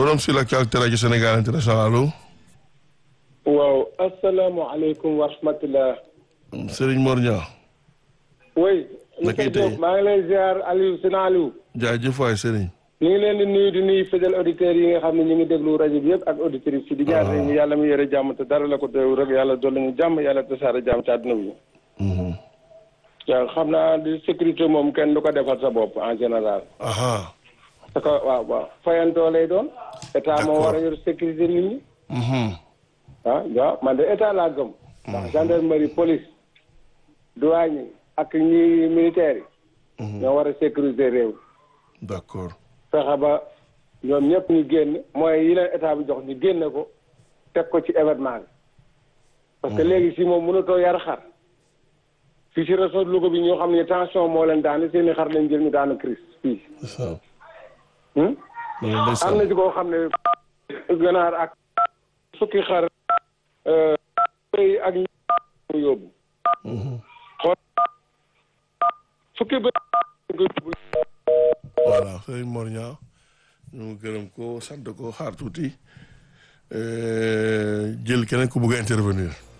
Forum sur l'actualité rajo Sénégal international allo. waaw asalaamaaleykum wa rahmatulah. Serigne Mor Niang. oui. naka monsieur Diop maa ngi lay ziar Aliou Sina Aliou. jaajëf waay Serigne. ñu ngi leen di nuyu fidèles auditeurs yi nga xam ne ñu ngi déglu rajo bi yëpp ak auditrices yi. di ñaan rek ñu yàlla mu yore jàmm te dara la ko teew rek yàlla dolli ñu jàmm yàlla tasaare jàmm ci àdduna bi. waaw xam naa di sécurité moom kenn du ko defal sa bopp en général. parce que waaw fayantoo lay doon. état moo war a yor sécurité nit ñi. waaw man de état laa gëm. ndax gendarmerie police douane ak ñi militaires yi. ñoo war a sécuriser réew. d'accord. fexe ba ñoom ñëpp ñu génn mooy yi leen état bi jox ñu génne ko teg ko ci événement bi. parce que léegi si moom mënatoo yar xar. fii si réseau Louga bi ñoo xam ne tension moo leen daane seen i xar lañ jël ñu daanu crise fii. am na ci koo xam ne ganaar ak fukki xar ak ñu yóbbu. xool fukki ba voilà Serigne Mor Niang ñu gërëm ko sant ko xaar tuuti jël keneen ku bëgg a intervenir.